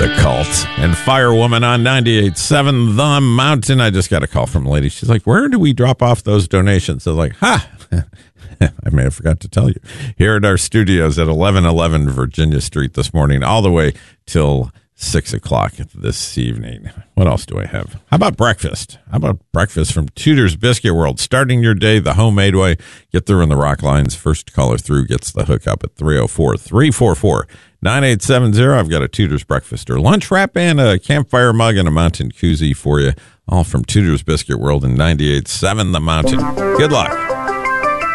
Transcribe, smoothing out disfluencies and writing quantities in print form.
The Cult and Firewoman on 98.7 The Mountain. I just got a call from a lady. She's like, where do we drop off those donations? I was like, I may have forgot to tell you. Here at our studios at 1111 Virginia Street this morning, all the way till 6 o'clock this evening. What else do I have? How about breakfast? How about breakfast from Tudor's Biscuit World? Starting your day the homemade way. Get through in the rock lines. First caller through gets the hookup at 304-344-9870. I've got a Tudor's breakfast or lunch wrap and a campfire mug and a mountain koozie for you. All from Tudor's Biscuit World in 98.7 The Mountain. Good luck.